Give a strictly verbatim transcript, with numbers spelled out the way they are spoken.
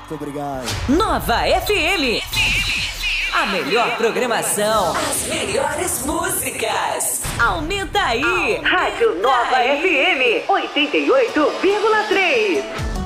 Muito obrigado. Nova F M. A melhor programação. As melhores músicas. Aumenta aí. Rádio Nova F M oitenta e oito vírgula três.